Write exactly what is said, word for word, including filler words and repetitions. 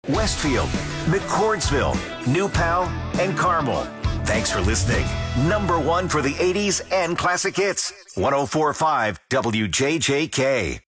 Westfield, McCordsville, New Pal, and Carmel. Thanks for listening. Number one for the eighties and classic hits. one oh four point five W J J K.